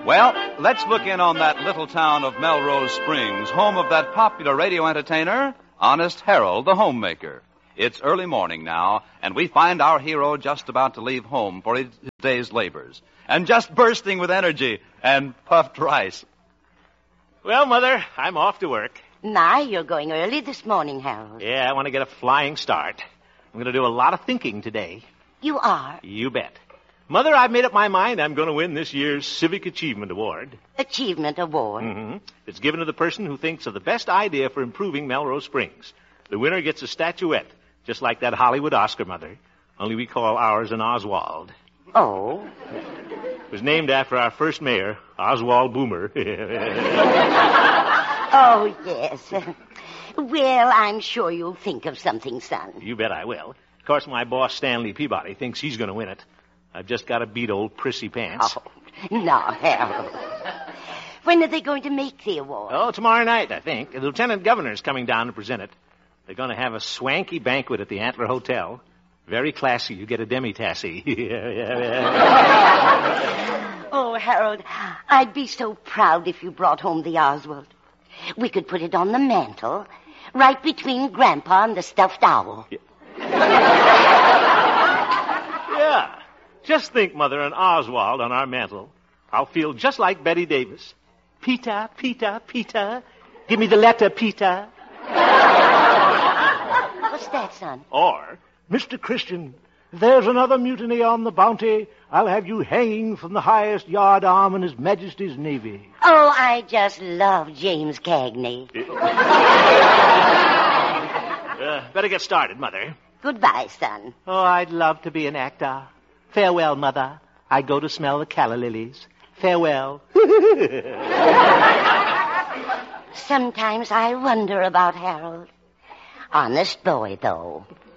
Well, let's look in on that little town of Melrose Springs, home of that popular radio entertainer, Honest Harold, the homemaker. It's early morning now, and we find our hero just about to leave home for his day's labors, and just bursting with energy and puffed rice. Well, Mother, I'm off to work. My, you're going early this morning, Harold. Yeah, I want to get a flying start. I'm going to do a lot of thinking today. You are? You bet. Mother, I've made up my mind I'm going to win this year's Civic Achievement Award. Achievement Award? Mm-hmm. It's given to the person who thinks of the best idea for improving Melrose Springs. The winner gets a statuette, just like that Hollywood Oscar, Mother. Only we call ours an Oswald. Oh? It was named after our first mayor, Oswald Boomer. Oh, yes. Well, I'm sure you'll think of something, son. You bet I will. Of course, my boss, Stanley Peabody, thinks he's going to win it. I've just got to beat old Prissy Pants. Oh, now, Harold. When are they going to make the award? Oh, tomorrow night, I think. The lieutenant governor's coming down to present it. They're going to have a swanky banquet at the Antler Hotel. Very classy. You get a demi-tassy. Oh, Harold, I'd be so proud if you brought home the Oswald. We could put it on the mantel, right between Grandpa and the stuffed owl. Yeah. Just think, Mother, an Oswald on our mantel. I'll feel just like Betty Davis. Peter, Peter, Peter. Give me the letter, Peter. What's that, son? Or, Mr. Christian, if there's another mutiny on the Bounty, I'll have you hanging from the highest yard arm in His Majesty's Navy. Oh, I just love James Cagney. Better get started, Mother. Goodbye, son. Oh, I'd love to be an actor. Farewell, Mother. I go to smell the calla lilies. Farewell. Sometimes I wonder about Harold. Honest boy, though.